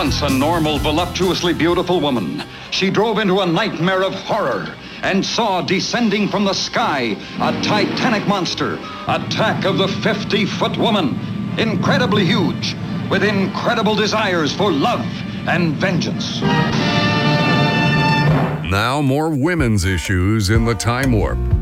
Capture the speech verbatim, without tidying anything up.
Once a normal, voluptuously beautiful woman, she drove into a nightmare of horror and saw descending from the sky a titanic monster, Attack of the fifty-foot woman, incredibly huge, with incredible desires for love and vengeance. Now more women's issues in the Time Warp.